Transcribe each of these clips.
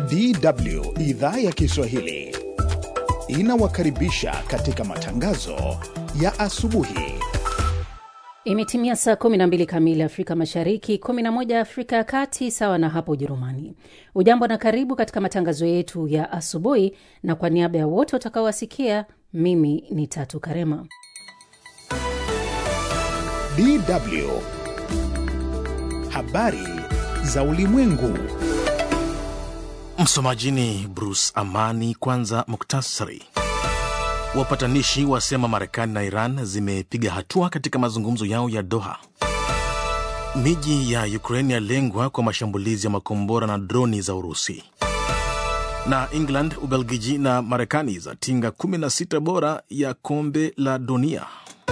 DW idhaa ya Kiswahili inawakaribisha katika matangazo ya asubuhi. Imetimia saa 12 kamili Afrika Mashariki, 11 Afrika ya Kati, sawa na hapo Ujerumani. Ujambo na karibu katika matangazo yetu ya asubuhi, na kwa niaba ya wote utakaowasikia, mimi ni Tatu Karema. DW habari za ulimwengu. Msomaji ni Bruce Amani. Kwanza muktasari. Wapatanishi wasema Marekani na Iran zimepiga hatua katika mazungumzo yao ya Doha. Miji ya Ukraine yalengwa kwa mashambulizi ya makombora na droni za Urusi. Na England, Ubelgiji na Marekani zatinga 16 bora ya kombe la dunia.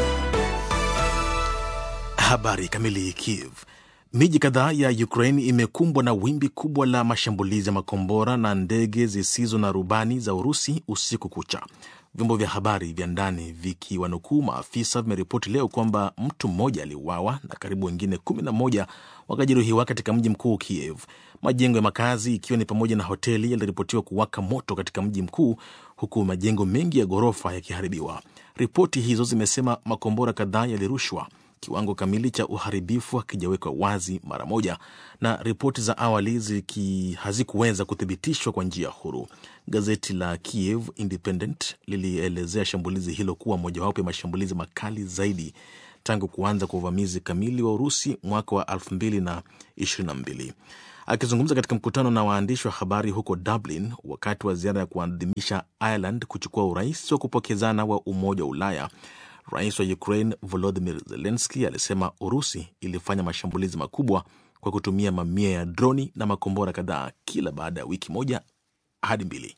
Habari kamili. Kiev. Miji kadhaa ya Ukraine imekumbwa na wimbi kubwa la mashambulizi ya makombora na ndege zisizo na rubani za Urusi usiku kucha. Vyombo vya habari vya ndani vikiwanukuu maafisa vimeripoti leo kwamba mtu mmoja aliuawa na karibu wengine 11 wakajeruhiwa katika mji mkuu Kiev. Majengo ya makazi ikiwa ni pamoja na hoteli yaliripotiwa kuwaka moto katika mji mkuu, huku majengo mengi ya ghorofa yakiharibiwa. Ripoti hizo zimesema makombora kadhaa yalirushwa. Kiwango kamili cha uharibifu hakijawekwa wazi mara moja, na ripoti za awali hazikuweza kuthibitishwa kwa njia huru. Gazeti la Kiev Independent lilielezea shambulizi hilo kuwa mojawapo ya mashambulizi makali zaidi tangu kuanza kwa uvamizi kamili wa Urusi mwaka wa 2022. Akizungumza katika mkutano na waandishi wa habari huko Dublin wakati wa ziara ya kuadhimisha Ireland kuchukua urais wa kupokezana wa Umoja wa Ulaya, Rais wa Ukraine Volodymyr Zelensky alisema Urusi ilifanya mashambulizi makubwa kwa kutumia mamia ya droni na makombora kadhaa kila baada ya wiki moja hadi mbili.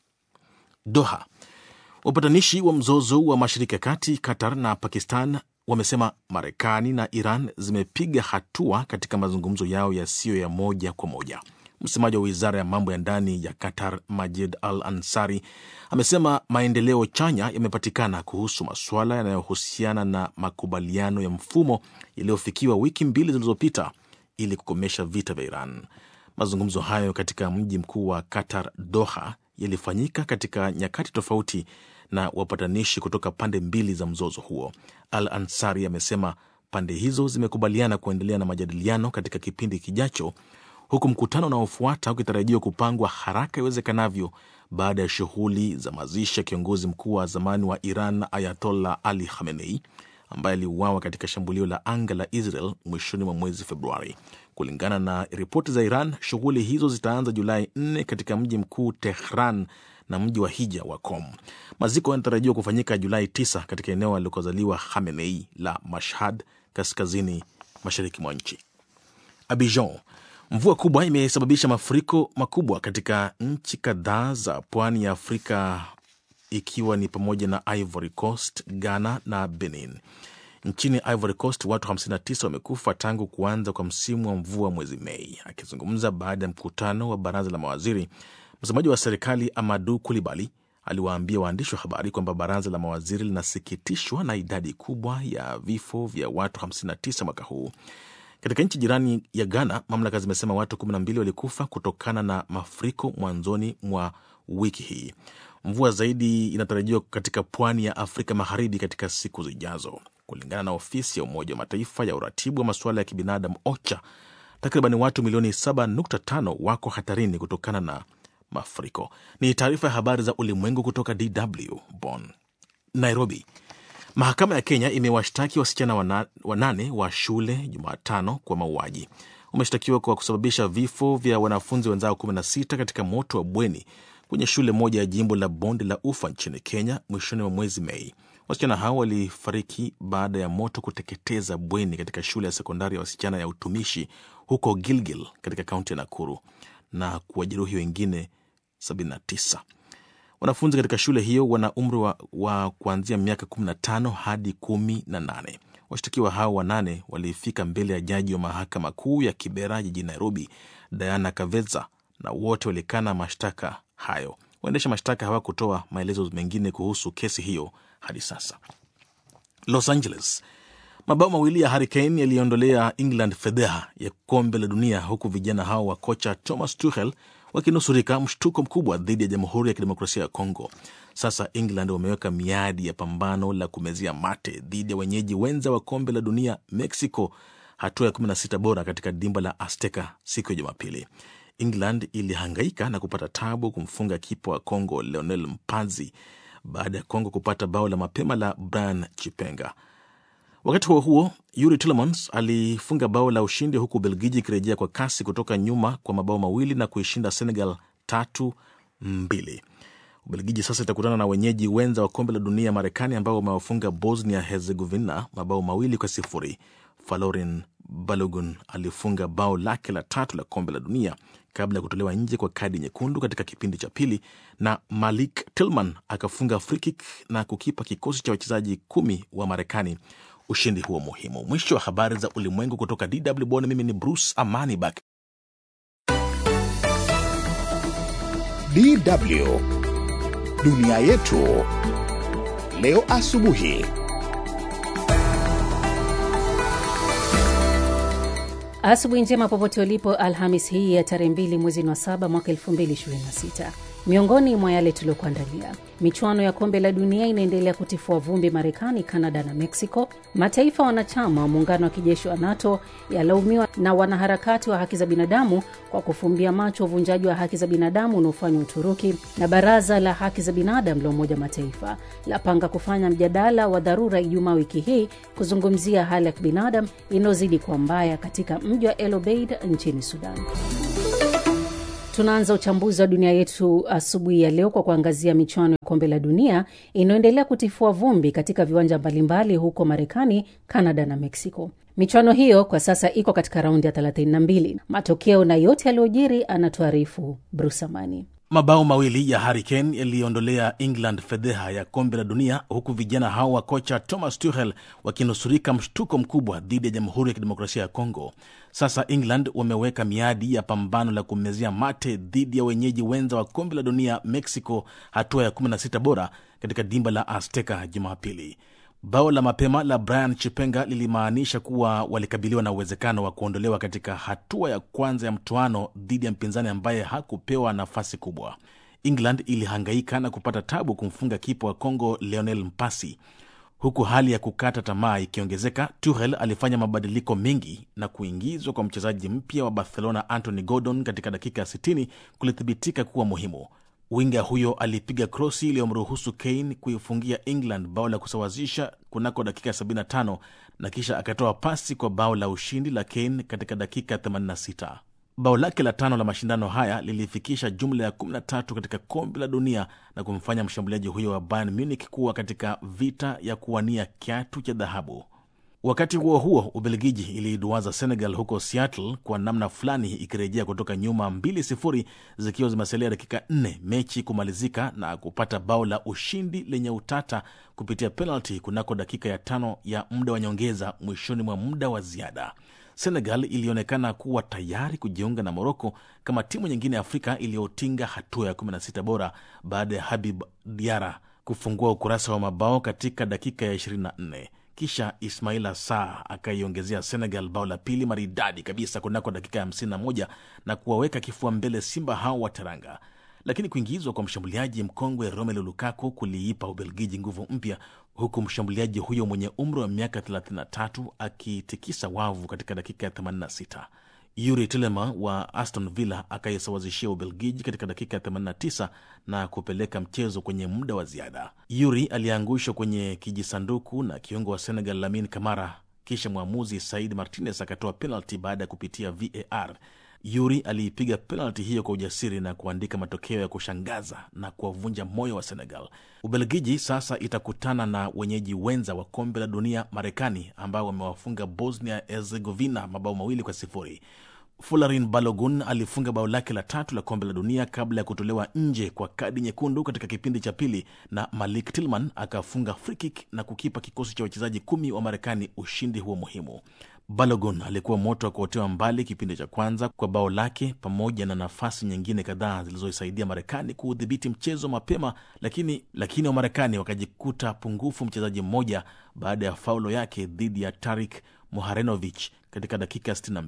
Doha. Wapatanishi wa mzozo wa Mashariki ya Kati, Qatar na Pakistan, wamesema Marekani na Iran zimepiga hatua katika mazungumzo yao yasiyo ya moja kwa moja. Msemaji wa wizara ya mambo ya ndani ya Qatar, Majid Al-Ansari, amesema maendeleo chanya yamepatikana kuhusu masuala yanayohusiana na makubaliano ya mfumo yaliyofikiwa wiki 2 zilizopita ili kukomesha vita vya Iran. Mazungumzo hayo katika mji mkuu wa Qatar, Doha, yalifanyika katika nyakati tofauti na wapatanishi kutoka pande mbili za mzozo huo. Al-Ansari amesema pande hizo zimekubaliana kuendelea na majadiliano katika kipindi kijacho, huku mkutano unaofuata ukitarajiwa kupangwa haraka iwezekanavyo baada ya shughuli za mazishi ya kiongozi mkuu wa zamani wa Iran Ayatollah Ali Khamenei ambaye aliuawa katika shambulio la anga la Israel mwishoni mwa mwezi Februari. Kulingana na ripoti za Iran, shughuli hizo zitaanza Julai 4 katika mji mkuu Tehran na mji wa hija wa Qom. Maziko yanatarajiwa kufanyika Julai 9 katika eneo alikozaliwa Khamenei la Mashhad, kaskazini mashariki mwa nchi. Abidjan. Mvua kubwa imesababisha mafuriko makubwa katika nchi kadhaa za pwani ya Afrika, ikiwa ni pamoja na Ivory Coast, Ghana na Benin. Nchini Ivory Coast, watu 59 wamekufa tangu kuanza kwa msimu wa mvua mwezi Mei. Akizungumza baada ya mkutano wa baraza la mawaziri, msemaji wa serikali Amadou Coulibaly aliwaambia waandishi wa habari kwamba baraza la mawaziri linasikitishwa na idadi kubwa ya vifo vya watu 59 mwaka huu. Katika nchi jirani ya Ghana, mamlaka zimesema watu 12 walikufa kutokana na mafuriko mwanzoni mwa wiki hii. Mvua zaidi inatarajiwa katika pwani ya Afrika Magharibi katika siku zijazo. Kulingana na ofisi ya Umoja wa Mataifa ya uratibu wa masuala ya kibinadamu OCHA, takriban watu milioni 7.5 wako hatarini kutokana na mafuriko. Ni taarifa ya habari za ulimwengu kutoka DW Bonn. Nairobi. Mahakama ya Kenya imewashtaki wasichana 8 wa shule Jumatano kwa mauaji. Wameshtakiwa kwa kusababisha vifo vya wanafunzi wenzao 16 katika moto wa bweni kwenye shule moja ya jimbo la Bonde la Ufa nchini Kenya mwishoni mwa mwezi Mei. Wasichana hao walifariki baada ya moto kuteketeza bweni katika shule ya sekondari ya wasichana ya utumishi huko Gilgil katika kaunti ya Nakuru na kuwajeruhi wengine 79. Wanafunzi katika shule hiyo wana umri wa kuanzia miaka 15 hadi 18. Washtakiwa hao 8 walifika mbele ya jaji wa mahakama kuu ya Kibera jijini Nairobi, Diana Kaveza, na wote walikana mashtaka hayo. Waendesha mashtaka hawakutoa maelezo mengine kuhusu kesi hiyo hadi sasa. Los Angeles. Mabao mawili ya Hurricane yaliondolea England fedheha ya kombe la dunia, huku vijana hao wa kocha Thomas Tuchel wakinusurika mshtuko mkubwa dhidi ya Jamhuri ya Kidemokrasia ya Kongo. Sasa England wameweka miadi ya pambano la kumezia mate dhidi ya wenyeji wenza wa kombe la dunia Mexico, hatua ya 16 bora katika dimba la Azteca siku ya Jumapili. England ilihangaika na kupata tabu kumfunga kipa wa Kongo Lionel Mpazi baada ya Kongo kupata bao la mapema la Brian Chipenga. Wakati huo huo, Yuri Tillemans alifunga bao la ushindi huku Belgiji ikirejea kwa kasi kutoka nyuma kwa mabao mawili na kuishinda Senegal 3-2. Ubelgiji sasa itakutana na wenyeji wenza wa kombe la dunia Marekani ambao wamewafunga Bosnia Herzegovina mabao 2-0. Falorin Balogun alifunga bao lake la 3 la kombe la dunia kabla ya kutolewa nje kwa kadi nyekundu katika kipindi cha pili, na Malik Tillman akafunga free kick na kukipa kikosi cha wachezaji 10 wa Marekani ushindi huo muhimu. Mwisho wa habari za ulimwengu kutoka DW Bonn. Mimi ni Bruce Amanibak. DW Dunia Yetu Leo Asubuhi. Asubuhi njema popote ulipo, Alhamis hii ya tarehe 2 mwezi wa 7 mwaka 2026. Miongoni mwa yale tuliokuandalia: michuano ya kombe la dunia inaendelea kutifua vumbi Marekani, Canada na Mexico. Mataifa wanachama wa muungano wa kijeshi wa NATO yalaumiwa na wanaharakati wa haki za binadamu kwa kufumbia macho uvunjaji wa haki za binadamu unaofanywa Uturuki. Na baraza la haki za binadamu la Umoja Mataifa lapanga kufanya mjadala wa dharura Ijumaa wiki hii kuzungumzia hali ya kibinadamu inayozidi kuwa mbaya katika mji wa El Obeid nchini Sudan. Tunaanza uchambuzi wa dunia yetu asubuhi ya leo kwa kuangazia michuano ya kombe la dunia inayoendelea kutifua vumbi katika viwanja mbalimbali huko Marekani, Canada na Mexico. Michuano hiyo kwa sasa iko katika raundi ya 32. Matokeo na yote yaliyojiri anatuarifu Bruce Amani. Mabao mawili ya Harry Kane yaliondolea England fedheha ya kombe la dunia, huku vijana hao wa kocha Thomas Tuchel wakinusurika mshtuko mkubwa dhidi ya Jamhuri ya Kidemokrasia ya Kongo. Sasa England wameweka miadi ya pambano la kumezia mate dhidi ya wenyeji wenza wa kombe la dunia Mexico, hatua ya 16 bora katika dimba la Azteca Jumapili. Bao la mapema la Brian Chipenga lilimaanisha kuwa walikabiliwa na uwezekano wa kuondolewa katika hatua ya kwanza ya mtuano dhidi ya mpinzani ambaye hakupewa nafasi kubwa. England ilihangaika na kupata tabu kumfunga kipa wa Kongo Lionel Mpasi. Huku hali ya kukata tamaa ikiongezeka, Tuchel alifanya mabadiliko mengi na kuingizwa kwa mchezaji mpya wa Barcelona Anthony Gordon katika dakika 60 kulithibitika kuwa muhimu. Winga huyo alipiga krosi iliyomruhusu Kane kuifungia England bao la kusawazisha kunako dakika 75 na kisha akatoa pasi kwa bao la ushindi la Kane katika dakika 86. Bao lake la 5 la mashindano haya lilifikisha jumla ya 13 katika kombe la dunia na kumfanya mshambuliaji huyo wa Bayern Munich kuwa katika vita ya kuwania kiatu cha dhahabu. Wakati huo huo, Ubelgiji iliiduaza Senegal huko Seattle kwa namna fulani, ikirejea kutoka nyuma 2-0 zikiwa zimesalia dakika 4 mechi kumalizika na kupata bao la ushindi lenye utata kupitia penalty kunako dakika ya 5 ya muda wa nyongeza mwishoni mwa muda wa ziada. Senegal ilionekana kuwa tayari kujiunga na Morocco kama timu nyingine ya Afrika iliyotinga hatua ya 16 bora baada ya Habib Diarra kufungua ukurasa wa mabao katika dakika ya 24. Kisha Ismaila Sarr akaiongezea Senegal bao la pili maridadi kabisa kunako dakika ya 51 na kuwaweka kifua mbele Simba hao wa Teranga. Lakini kuingizwa kwa mshambuliaji mkongwe Romelu Lukaku kuliipa Ubelgiji nguvu mpya, huku mshambuliaji huyo mwenye umri wa miaka 33 akitikisa wavu katika dakika ya 86. Yuri Tillman wa Aston Villa akaisawazishia Ubelgiji katika dakika 89 na kupeleka mchezo kwenye muda wa ziada. Yuri aliangushwa kwenye kijisanduku na kiungo wa Senegal Lamine Camara, kisha mwamuzi Said Martinez akatoa penalty baada ya kupitia VAR. Yuri aliipiga penalty hiyo kwa ujasiri na kuandika matokeo ya kushangaza na kuwavunja moyo wa Senegal. Ubelgiji sasa itakutana na wenyeji wenza wa kombe la dunia Marekani, ambao wamewafunga Bosnia Herzegovina mabao 2-0. Folarin Balogun alifunga bao lake la 3 la kombe la dunia kabla ya kutolewa nje kwa kadi nyekundu katika kipindi cha pili, na Malik Tillman akafunga free kick na kukipa kikosi cha wachezaji 10 wa Marekani ushindi huo muhimu. Balogun alikuwa moto wa kuotewa mbali kipindi cha kwanza kwa bao lake pamoja na nafasi nyingine kadhaa zilizoisaidia Marekani kuudhibiti mchezo mapema, lakini wa Marekani wakajikuta pungufu mchezaji mmoja baada ya faulo yake dhidi ya Tarik Moharenovich katika dakika 62.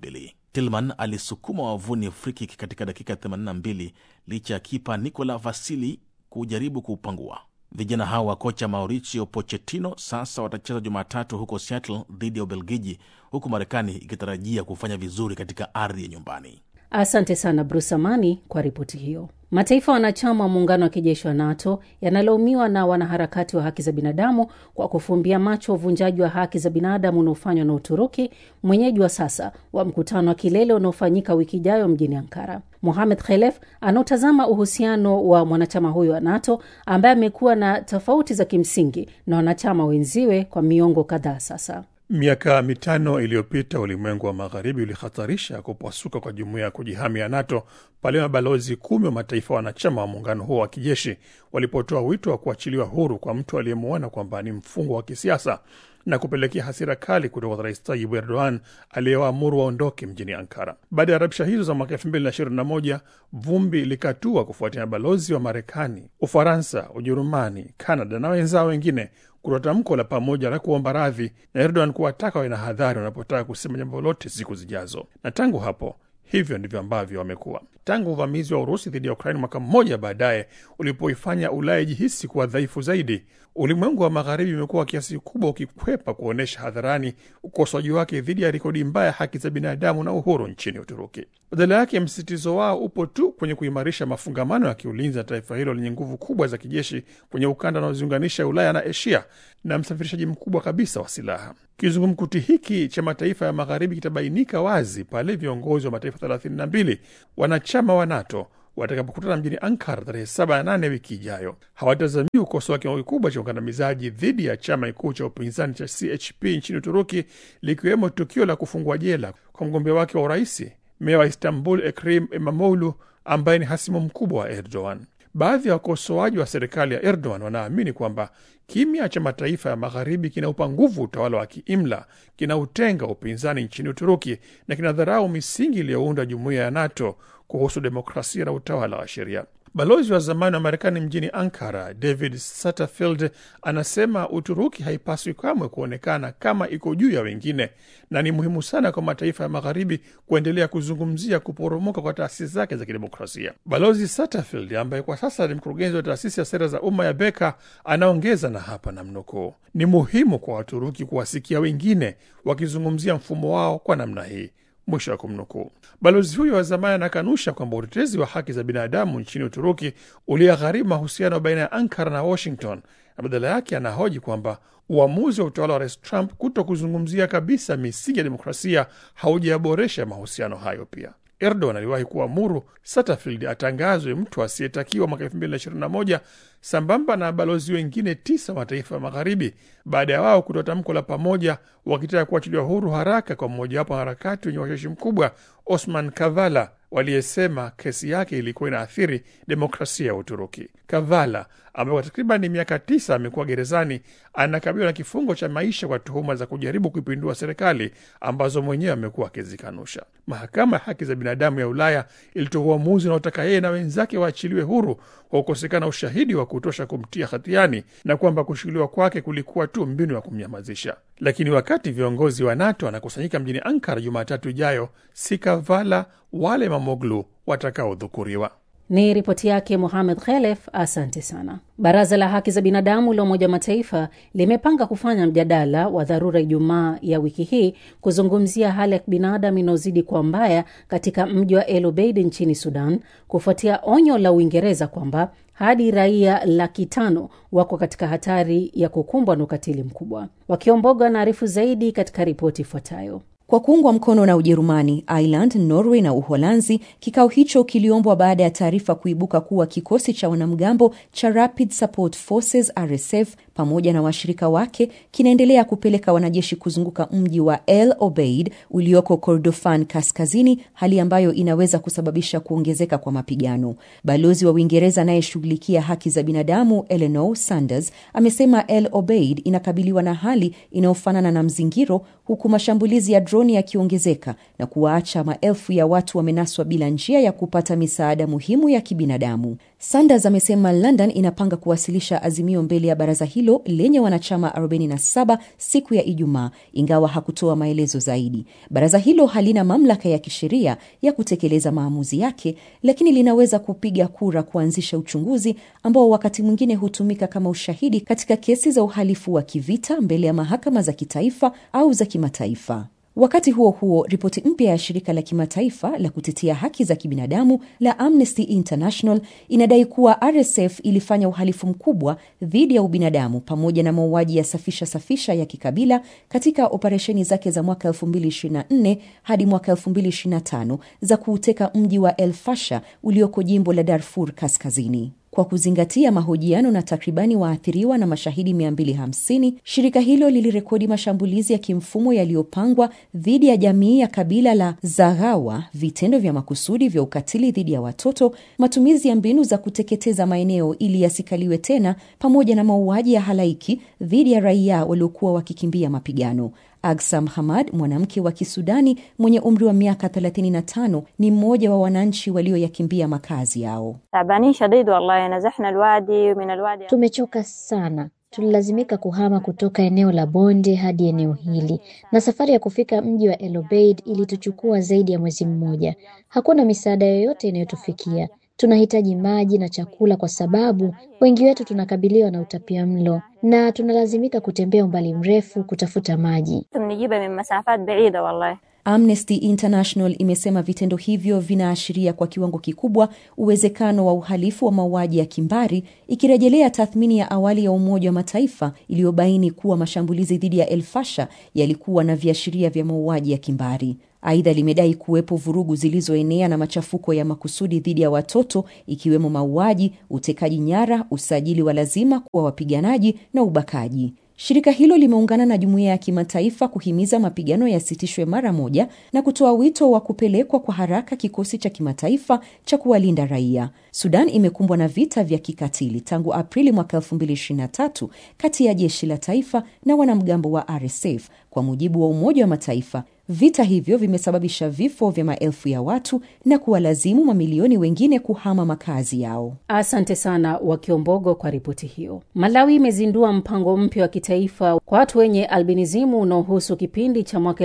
Tillman alisukuma wavuni free kick katika dakika 82 licha ya kipa Nicola Vasili kujaribu kuupangua. Vijana hao wa kocha Mauricio Pochettino sasa watacheza Jumatatu huko Seattle dhidi ya Ubelgiji, huku Marekani ikitarajia kufanya vizuri katika ardhi ya nyumbani. Asante sana Bruce Amani kwa ripoti hiyo. Mataifa wanachama wa muungano wa kijeshi wa NATO yanalaumiwa na wanaharakati wa haki za binadamu kwa kufumbia macho uvunjaji wa haki za binadamu unaofanywa na Uturuki, mwenyeji wa sasa wa mkutano wa kilele unaofanyika wiki ijayo mjini Ankara. Mohamed Khelef anautazama uhusiano wa mwanachama huyo wa NATO ambaye amekuwa na tofauti za kimsingi na wanachama wenziwe kwa miongo kadhaa sasa. Miaka 5 iliyopita ulimwengu wa magharibi ulihatarisha kupasuka kwa jumuiya ya kujihami ya NATO pale mabalozi 10 wa mataifa wanachama wa muungano huo wa kijeshi walipotoa wito wa kuachiliwa huru kwa mtu aliyemuona kwamba ni mfungwa wa kisiasa na kupelekea hasira kali kutoka kwa Rais Tayyip Erdogan aliyewaamuru waondoke mjini Ankara. Baada ya rabsha hizo za mwaka 2021, vumbi likatua kufuatia balozi wa Marekani, Ufaransa, Ujerumani, Kanada na wenzao wengine kutoa tamko la pamoja la kuomba radhi na Erdogan kuwataka wawe na hadhari wanapotaka kusema jambo lolote siku zijazo. Na tangu hapo hivyo ndivyo ambavyo wamekuwa. Tangu uvamizi wa Urusi dhidi ya Ukraine mwaka mmoja baadaye ulipoifanya Ulaya jihisi kuwa dhaifu zaidi, ulimwengu wa magharibi umekuwa kiasi kubwa ukikwepa kuonesha hadharani ukosoaji wake dhidi ya rekodi mbaya haki za binadamu na uhuru nchini Uturuki. Badala yake msisitizo wao upo tu kwenye kuimarisha mafungamano ya kiulinzi na taifa hilo lenye nguvu kubwa za kijeshi kwenye ukanda unaoziunganisha Ulaya na Asia na msafirishaji mkubwa kabisa wa silaha. Kizungumkuti hiki cha mataifa ya magharibi kitabainika wazi pale viongozi wa mataifa 32 wanachama wa NATO watakapokutana mjini Ankara tarehe 7 na 8 wiki ijayo. Hawatazamii ukosoa kiwango kikubwa cha ukandamizaji dhidi ya chama kikuu cha upinzani cha CHP nchini Uturuki, likiwemo tukio la kufungwa jela kwa mgombea wake wa urais, meya wa Istanbul Ekrem İmamoğlu, ambaye ni hasimu mkubwa wa Erdogan. Baadhi ya wakosoaji wa serikali ya Erdogan wanaamini kwamba kimya cha mataifa ya magharibi kinaupa nguvu utawala wa kiimla, kinautenga upinzani nchini Uturuki na kinadharau misingi iliyounda jumuiya ya NATO kuhusu demokrasia na utawala wa sheria. Balozi wa zamani wa Marekani mjini Ankara, David Satterfield, anasema Uturuki haipaswi kamwe kuonekana kama iko juu ya wengine na ni muhimu sana kwa mataifa ya magharibi kuendelea kuzungumzia kuporomoka kwa taasisi zake za kidemokrasia. Balozi Satterfield, ambaye kwa sasa ni mkurugenzi wa taasisi ya sera za umma ya Beka, anaongeza na hapa namnukuu, ni muhimu kwa Waturuki kuwasikia wengine wakizungumzia mfumo wao kwa namna hii, mwisho wa kumnukuu. Balozi huyo wa zamani anakanusha kwamba utetezi wa haki za binadamu nchini Uturuki uliagharimu mahusiano baina ya Ankara na Washington, na badala yake anahoji kwamba uamuzi wa utawala wa Rais Trump kuto kuzungumzia kabisa misingi ya demokrasia haujaboresha mahusiano hayo pia. Erdogan aliwahi kuamuru Satterfield atangazwe mtu asiyetakiwa mwaka 2021 sambamba na balozi wengine 9 mataifa ya magharibi, baada ya wao kutoa tamko la pamoja wakitaka kuachiliwa huru haraka kwa mmoja wapo harakati wenye washawishi mkubwa, Osman Kavala, waliyesema kesi yake ilikuwa inaathiri demokrasia ya Uturuki. Kavala, ambaye kwa takriban miaka 9 amekuwa gerezani, anakabiliwa na kifungo cha maisha kwa tuhuma za kujaribu kuipindua serikali ambazo mwenyewe amekuwa akizikanusha. Mahakama ya haki za binadamu ya Ulaya ilitoa uamuzi unaotaka yeye na wenzake waachiliwe huru kwa kukosekana ushahidi wa kutosha kumtia hatiani na kwamba kushikiliwa kwake kulikuwa tu mbinu ya kumnyamazisha. Lakini wakati viongozi wa NATO wanakusanyika mjini Ankara Jumatatu ijayo, si Kavala wale İmamoğlu watakaodhukuriwa. Ni ripoti yake Mohamed Khelef, asante sana. Baraza la haki za binadamu la Umoja wa Mataifa limepanga kufanya mjadala wa dharura Ijumaa ya wiki hii kuzungumzia hali ya binadamu inayozidi kuwa mbaya katika mji wa El Obeid nchini Sudan, kufuatia onyo la Uingereza kwamba hadi raia 500,000 wako katika hatari ya kukumbwa na ukatili mkubwa. Wakiomboga na arifu zaidi katika ripoti ifuatayo. Kwa kuungwa mkono na Ujerumani, Ireland, Norway na Uholanzi, kikao hicho kiliombwa baada ya taarifa kuibuka kuwa kikosi cha wanamgambo cha Rapid Support Forces RSF pamoja na washirika wake kinaendelea kupeleka wanajeshi kuzunguka mji wa El Obeid ulioko Kordofan kaskazini, hali ambayo inaweza kusababisha kuongezeka kwa mapigano. Balozi wa Uingereza anayeshughulikia haki za binadamu Eleanor Sanders amesema El Obeid inakabiliwa na hali inayofanana na mzingiro, huku mashambulizi ya mbioni yakiongezeka na kuwaacha maelfu ya watu wamenaswa bila njia ya kupata misaada muhimu ya kibinadamu. Sanders amesema London inapanga kuwasilisha azimio mbele ya baraza hilo lenye wanachama 47 siku ya Ijumaa, ingawa hakutoa maelezo zaidi. Baraza hilo halina mamlaka ya kisheria ya kutekeleza maamuzi yake, lakini linaweza kupiga kura kuanzisha uchunguzi ambao wakati mwingine hutumika kama ushahidi katika kesi za uhalifu wa kivita mbele ya mahakama za kitaifa au za kimataifa. Wakati huo huo, ripoti mpya ya shirika la kimataifa la kutetea haki za kibinadamu la Amnesty International inadai kuwa RSF ilifanya uhalifu mkubwa dhidi ya ubinadamu pamoja na mauaji ya safisha ya kikabila katika operesheni zake za mwaka 2024 hadi mwaka 2025 za kuuteka mji wa El Fasher ulioko jimbo la Darfur Kaskazini. Kwa kuzingatia mahojiano na takribani waathiriwa na mashahidi 250, shirika hilo lilirekodi mashambulizi ya kimfumo yaliyopangwa dhidi ya jamii ya kabila la Zaghawa, vitendo vya makusudi vya ukatili dhidi ya watoto, matumizi ya mbinu za kuteketeza maeneo ili yasikaliwe tena, pamoja na mauaji ya halaiki dhidi ya raia waliokuwa wakikimbia mapigano. Agsam Hamad, mwanamke wa Kisudani mwenye umri wa miaka 35, ni mmoja wa wananchi walioyakimbia makazi yao. Tumechoka sana. Tulilazimika kuhama kutoka eneo la bonde hadi eneo hili, na safari ya kufika mji wa El Obeid ilituchukua zaidi ya mwezi mmoja. Hakuna misaada yoyote inayotufikia. Tunahitaji maji na chakula kwa sababu wengi wetu tunakabiliwa na utapiamlo na tunalazimika kutembea umbali mrefu kutafuta maji. Amnesty International imesema vitendo hivyo vinaashiria kwa kiwango kikubwa uwezekano wa uhalifu wa mauaji ya kimbari, ikirejelea tathmini ya awali ya Umoja wa Mataifa iliyobaini kuwa mashambulizi dhidi ya El Fasher yalikuwa na viashiria vya mauaji ya kimbari. Aidha, limedai kuwepo vurugu zilizoenea na machafuko ya makusudi dhidi ya watoto, ikiwemo mauaji, utekaji nyara, usajili wa lazima kwa wapiganaji na ubakaji. Shirika hilo limeungana na jumuiya ya kimataifa kuhimiza mapigano yasitishwe mara moja na kutoa wito wa kupelekwa kwa haraka kikosi cha kimataifa cha kuwalinda raia. Sudan imekumbwa na vita vya kikatili tangu Aprili mwaka 2023 kati ya jeshi la taifa na wanamgambo wa RSF, kwa mujibu wa Umoja wa Mataifa. Vita hivyo vimesababisha vifo vya maelfu ya watu na kuwalazimu mamilioni wengine kuhama makazi yao. Asante sana Wakiombogo kwa ripoti hiyo. Malawi imezindua mpango mpya wa kitaifa kwa watu wenye albinismu unaohusu kipindi cha mwaka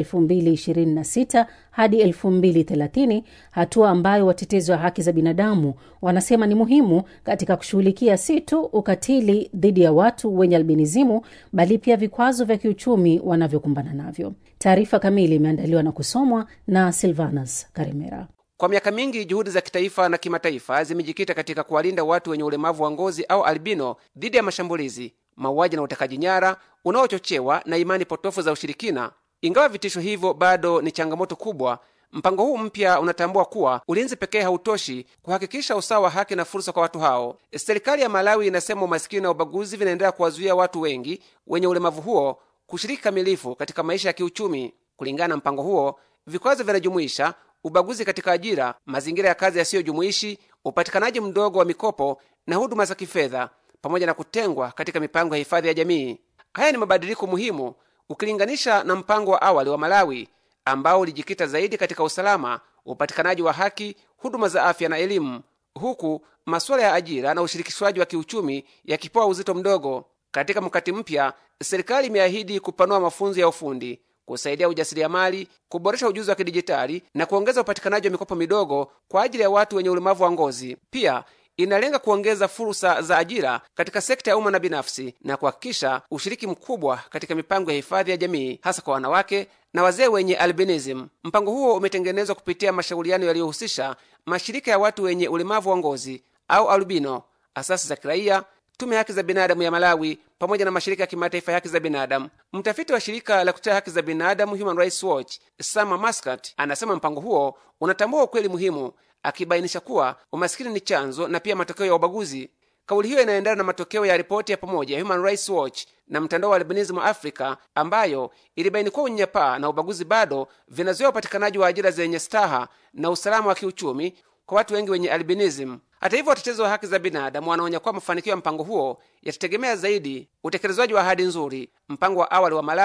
2026 hadi 2030, hatua ambayo watetezi wa haki za binadamu wanasema ni muhimu katika kushughulikia si tu ukatili dhidi ya watu wenye albinismu, bali pia vikwazo vya kiuchumi wanavyokumbana navyo. Taarifa kamili imeandaliwa na kusomwa na Silvanus Karimera. Kwa miaka mingi juhudi za kitaifa na kimataifa zimejikita katika kuwalinda watu wenye ulemavu wa ngozi au albino dhidi ya mashambulizi, mauaji na utekaji nyara unaochochewa na imani potofu za ushirikina. Ingawa vitisho hivyo bado ni changamoto kubwa, mpango huu mpya unatambua kuwa ulinzi pekee hautoshi kuhakikisha usawa wa haki na fursa kwa watu hao. Serikali ya Malawi inasema umasikini na ubaguzi vinaendelea kuwazuia watu wengi wenye ulemavu huo kushiriki kamilifu katika maisha ya kiuchumi. Kulingana na mpango huo, vikwazo vinajumuisha ubaguzi katika ajira, mazingira ya kazi yasiyojumuishi, upatikanaji mdogo wa mikopo na huduma za kifedha, pamoja na kutengwa katika mipango ya hifadhi ya jamii. Haya ni mabadiliko muhimu ukilinganisha na mpango wa awali wa Malawi ambao ulijikita zaidi katika usalama, upatikanaji wa haki, huduma za afya na elimu, huku masuala ya ajira na ushirikishwaji wa kiuchumi yakipewa uzito mdogo. Katika mkakati mpya, serikali imeahidi kupanua mafunzo ya ufundi, kusaidia ujasiriamali, kuboresha ujuzi wa kidijitali na kuongeza upatikanaji wa mikopo midogo kwa ajili ya watu wenye ulemavu wa ngozi. Pia inalenga kuongeza fursa za ajira katika sekta ya umma na binafsi na kuhakikisha ushiriki mkubwa katika mipango ya hifadhi ya jamii, hasa kwa wanawake na wazee wenye albinism. Mpango huo umetengenezwa kupitia mashauriano yaliyohusisha mashirika ya watu wenye ulemavu wa ngozi au albino, asasi za kiraia, tume ya haki za binadamu ya Malawi pamoja na mashirika ya kimataifa ya haki za binadamu. Mtafiti wa shirika la kutetea haki za binadamu Human Rights Watch, Sama Muscat, anasema mpango huo unatambua ukweli muhimu, akibainisha kuwa umaskini ni chanzo na pia matokeo ya ubaguzi. Kauli hiyo inaendana na matokeo ya ripoti ya pamoja ya Human Rights Watch na mtandao wa Albinism Africa ambayo ilibaini kuwa unyanyapaa na ubaguzi bado vinazuia upatikanaji wa ajira zenye staha na usalama wa kiuchumi kwa watu wengi wenye albinism. Hata hivyo, watetezi wa haki za binadamu wanaonya kuwa mafanikio ya mpango huo yatategemea zaidi utekelezwaji wa ahadi nzuri. Mpango wa awali wa Malawi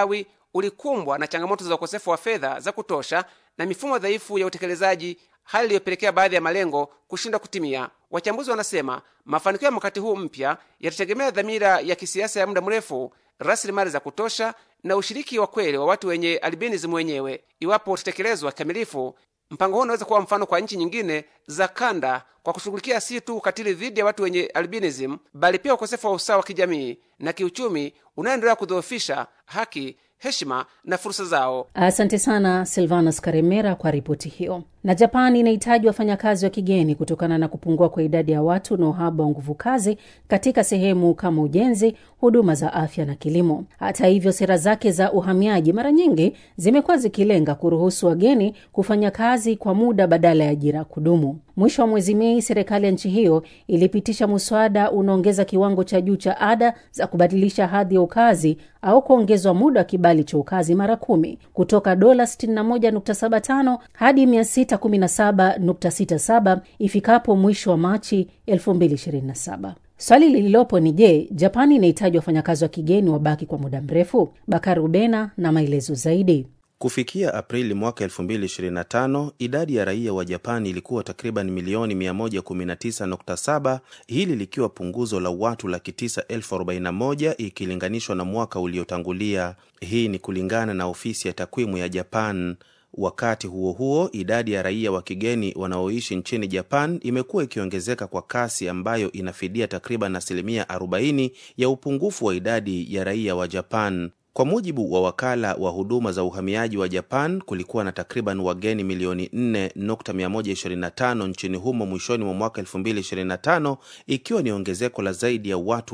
ulikumbwa na changamoto za ukosefu wa fedha za kutosha na mifumo dhaifu ya utekelezaji, hali iliyopelekea baadhi ya malengo kushindwa kutimia. Wachambuzi wanasema mafanikio ya mkakati huu mpya yatategemea dhamira ya kisiasa ya muda mrefu, rasilimali za kutosha na ushiriki wa kweli wa watu wenye albinism wenyewe. Iwapo utatekelezwa kikamilifu, mpango huu unaweza kuwa mfano kwa nchi nyingine za kanda kwa kushughulikia si tu ukatili dhidi ya watu wenye albinism, bali pia ukosefu wa usawa wa kijamii na kiuchumi unaoendelea kudhoofisha haki, heshima na fursa zao. Asante sana Silvanus Karemera kwa ripoti hiyo. Na Japan inahitaji wafanyakazi wa kigeni kutokana na kupungua kwa idadi ya watu na uhaba wa nguvu kazi katika sehemu kama ujenzi, huduma za afya na kilimo. Hata hivyo, sera zake za uhamiaji mara nyingi zimekuwa zikilenga kuruhusu wageni kufanya kazi kwa muda badala ya ajira kudumu. Mwisho wa mwezi Mei, serikali ya nchi hiyo ilipitisha muswada unaongeza kiwango cha juu cha ada za kubadilisha hadhi ya ukazi au kuongezwa muda wa kibali cha ukazi mara 10 kutoka $61.75 hadi 617.67 ifikapo mwisho wa Machi 2027. Swali lililopo ni je, Japani inahitaji wafanyakazi wa kigeni wabaki kwa muda mrefu? Bakari Ubena na maelezo zaidi. Kufikia Aprili mwaka 2025, idadi ya raia wa Japani ilikuwa takriban milioni 119.7, hili likiwa punguzo la watu 941,041 ikilinganishwa na mwaka uliotangulia. Hii ni kulingana na ofisi ya takwimu ya Japan. Wakati huo huo, idadi ya raia wa kigeni wanaoishi nchini Japan imekuwa ikiongezeka kwa kasi ambayo inafidia takriban 40% ya upungufu wa idadi ya raia wa Japan. Kwa mujibu wa wakala wa huduma za uhamiaji wa Japan, kulikuwa na takriban wageni milioni 4.125 nchini humo mwishoni mwa mwaka 2025, ikiwa ni ongezeko la zaidi ya watu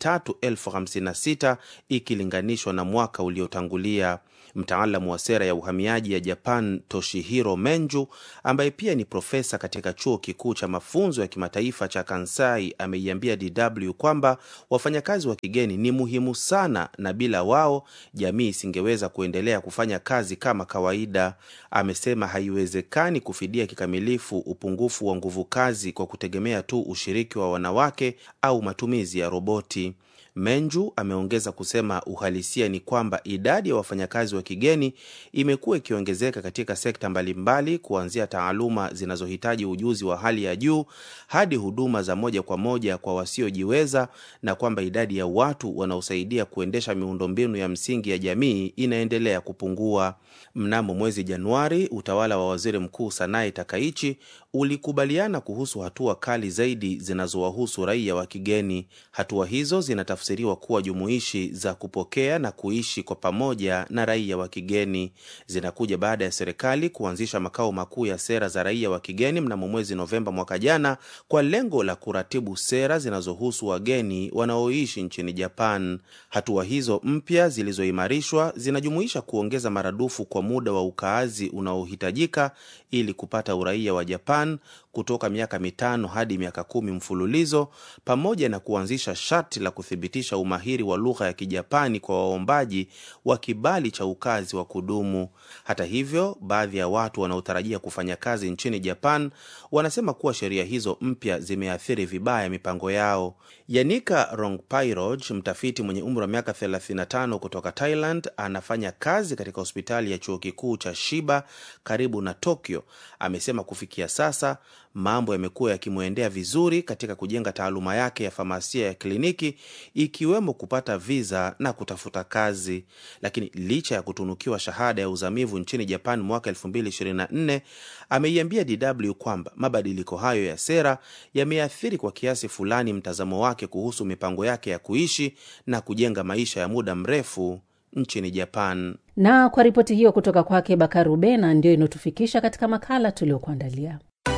356,056 ikilinganishwa na mwaka uliotangulia. Mtaalamu wa sera ya uhamiaji ya Japan, Toshihiro Menju, ambaye pia ni profesa katika chuo kikuu cha mafunzo ya kimataifa cha Kansai, ameiambia DW kwamba wafanyakazi wa kigeni ni muhimu sana na bila wao jamii isingeweza kuendelea kufanya kazi kama kawaida. Amesema haiwezekani kufidia kikamilifu upungufu wa nguvu kazi kwa kutegemea tu ushiriki wa wanawake au matumizi ya roboti. Menju ameongeza kusema uhalisia ni kwamba idadi ya wafanyakazi wa kigeni imekuwa ikiongezeka katika sekta mbalimbali, kuanzia taaluma zinazohitaji ujuzi wa hali ya juu hadi huduma za moja kwa moja kwa wasiojiweza, na kwamba idadi ya watu wanaosaidia kuendesha miundombinu ya msingi ya jamii inaendelea kupungua. Mnamo mwezi Januari, utawala wa Waziri Mkuu Sanae Takaichi ulikubaliana kuhusu hatua kali zaidi zinazowahusu raia wa kigeni. Hatua hizo zinatafsiriwa kuwa jumuishi za kupokea na kuishi kwa pamoja na raia wa kigeni. Zinakuja baada ya serikali kuanzisha makao makuu ya sera za raia wa kigeni mnamo mwezi Novemba mwaka jana kwa lengo la kuratibu sera zinazohusu wageni wanaoishi nchini Japan. Hatua hizo mpya zilizoimarishwa zinajumuisha kuongeza maradufu kwa muda wa ukaazi unaohitajika ili kupata uraia wa Japan kutoka miaka 5 hadi miaka 10 mfululizo, pamoja na kuanzisha sharti la kuthibitisha umahiri wa lugha ya Kijapani kwa waombaji wa kibali cha ukazi wa kudumu. Hata hivyo, baadhi ya watu wanaotarajia kufanya kazi nchini Japan wanasema kuwa sheria hizo mpya zimeathiri vibaya mipango yao. Yanika Rongpairoj, mtafiti mwenye umri wa miaka 35 kutoka Thailand, anafanya kazi katika hospitali ya chuo kikuu cha Shiba karibu na Tokyo, amesema kufikia sasa mambo yamekuwa yakimwendea vizuri katika kujenga taaluma yake ya famasia ya kliniki, ikiwemo kupata visa na kutafuta kazi. Lakini licha ya kutunukiwa shahada ya uzamivu nchini Japan mwaka 2024, ameiambia DW kwamba mabadiliko hayo ya sera yameathiri kwa kiasi fulani mtazamo wake kuhusu mipango yake ya kuishi na kujenga maisha ya muda mrefu nchini Japan. Na kwa ripoti hiyo kutoka kwake Bakari Ubena, ndio inotufikisha katika makala tuliokuandalia.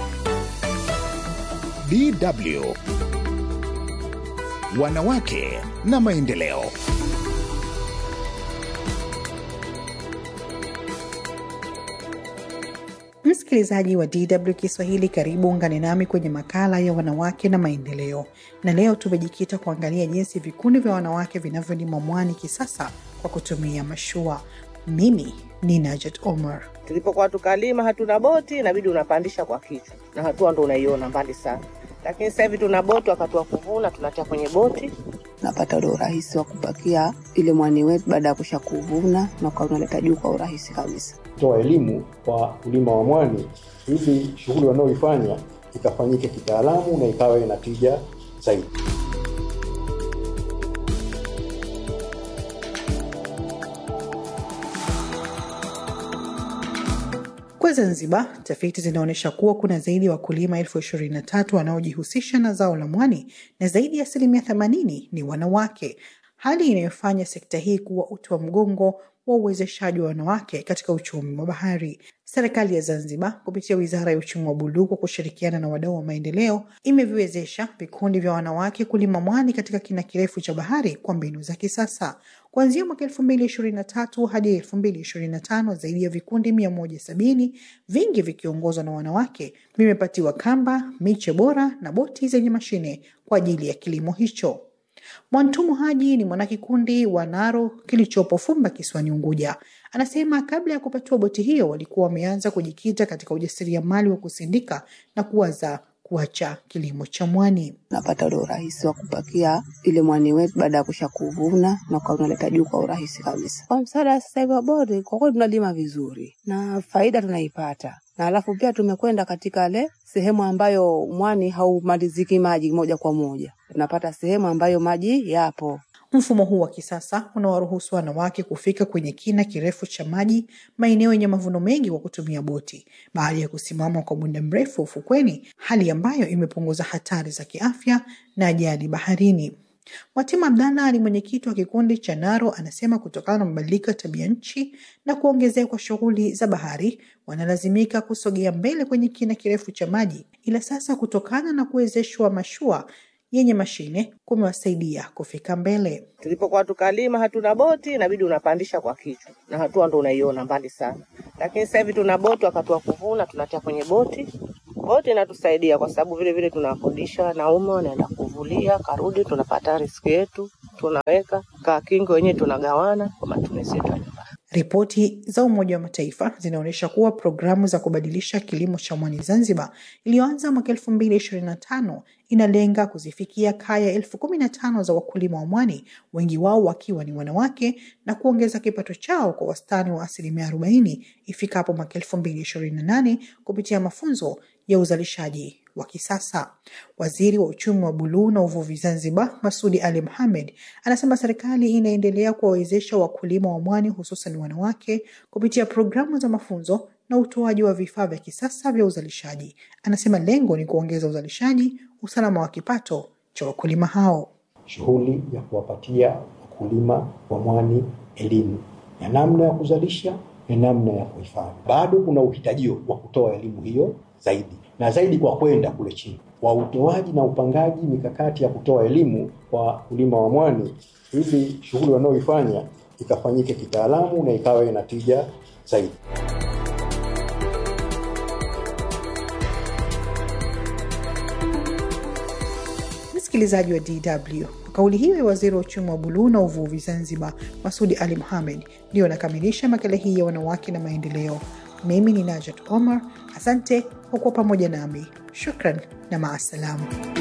DW Wanawake na maendeleo. Msikilizaji wa DW Kiswahili, karibu ungane nami kwenye makala ya wanawake na maendeleo. Na leo tumejikita kuangalia jinsi vikundi vya wanawake vinavyolima mwani kisasa kwa kutumia mashua. Mimi ni Najat Omar. Tulipokuwa tukalima hatuna boti, inabidi unapandisha kwa kichwa na hatua ndo unaiona mbali sana. Lakini sasa hivi tuna boti, wakati wa kuvuna tunatia kwenye boti, tunapata ule urahisi wa kupakia ile mwani wetu baada ya kusha kuvuna na kwa unaleta juu kwa urahisi kabisa. Toa elimu kwa kulima wa mwani hizi shughuli wanaoifanya ikafanyike kitaalamu na ikawe na tija zaidi. Kwa Zanzibar, tafiti zinaonyesha kuwa kuna zaidi ya wakulima 23,000 wanaojihusisha na zao la mwani na zaidi ya 80% ni wanawake, hali inayofanya sekta hii kuwa uti wa mgongo wa uwezeshaji wa wanawake katika uchumi wa bahari. Serikali ya Zanzibar kupitia Wizara ya Uchumi wa Buluu kwa kushirikiana na wadau wa maendeleo imeviwezesha vikundi vya wanawake kulima mwani katika kina kirefu cha bahari kwa mbinu za kisasa. Kuanzia mwaka 2023 hadi 2025 zaidi ya vikundi 170, vingi vikiongozwa na wanawake, vimepatiwa kamba, miche bora na boti zenye mashine kwa ajili ya kilimo hicho. Mwantumu Haji ni mwanakikundi wa Naro kilichopo Fumba kisiwani Unguja. Anasema kabla ya kupatiwa boti hiyo walikuwa wameanza kujikita katika ujasiriamali wa kusindika na kuwaza kuacha kilimo cha mwani. Napata ule urahisi wa kupakia ile mwani wetu baada ya kusha kuvuna na kwa unaleta juu kwa urahisi kabisa. Kwa msaada sasa hivi wa bodi kwa kweli tunalima vizuri na faida tunaipata. Na alafu pia tumekwenda katika ile sehemu ambayo mwani haumaliziki maji moja kwa moja. Tunapata sehemu ambayo maji yapo. Mfumo huu wa kisasa unawaruhusu wanawake kufika kwenye kina kirefu cha maji, maeneo yenye mavuno mengi kwa kutumia boti, baada ya kusimama kwa muda mrefu ufukweni, hali ambayo imepunguza hatari za kiafya na ajali baharini. Watima Abdalla ni mwenyekiti wa kikundi cha Naro, anasema kutokana na mabadiliko ya tabia nchi na kuongezeka kwa shughuli za bahari, wanalazimika kusogea mbele kwenye kina kirefu cha maji, ila sasa kutokana na kuwezeshwa mashua yenye mashine kumewasaidia kufika mbele. Tulipokuwa tukalima hatuna boti, inabidi unapandisha kwa kichwa na hatua ndo unaiona mbali sana. Lakini sasa hivi tuna boti, wakati wa kuvuna tunatia kwenye boti. Boti inatusaidia kwa sababu vile vile tunakodisha naume wanaenda kuvulia, karudi tunapata riziki yetu, tunaweka kakingo wenyewe tunagawana kwa matumizi yetu. Ripoti za Umoja wa Mataifa zinaonyesha kuwa programu za kubadilisha kilimo cha mwani Zanzibar iliyoanza mwaka 2025 inalenga kuzifikia kaya 15,000 za wakulima wa mwani, wengi wao wakiwa ni wanawake, na kuongeza kipato chao kwa wastani wa 40% ifikapo mwaka 2028 kupitia mafunzo ya uzalishaji wa kisasa. Waziri wa Uchumi wa Buluu na Uvuvi Zanzibar, Masudi Ali Mohamed, anasema serikali inaendelea kuwawezesha wakulima wa mwani hususan wanawake kupitia programu za mafunzo na utoaji wa vifaa vya kisasa vya uzalishaji. Anasema lengo ni kuongeza uzalishaji, usalama wa kipato cha wakulima hao. Shughuli ya kuwapatia wakulima wa mwani elimu ya namna ya kuzalisha na namna ya kuhifadhi. Bado kuna uhitajio wa kutoa elimu hiyo zaidi na zaidi kwa kwenda kule chini wa utoaji na upangaji mikakati ya kutoa elimu kwa wakulima wa mwani, hizi shughuli wanaoifanya ikafanyike kitaalamu na ikawe na tija zaidi. Msikilizaji wa DW, kauli hiyo ya Waziri wa Uchumi wa Buluu na Uvuvi Zanzibar, Masudi Ali Mohamed, ndio nakamilisha makala hii ya wanawake na maendeleo. Mimi ni Najat Omar. Asante kwa kuwa pamoja nami. Shukran na maasalamu.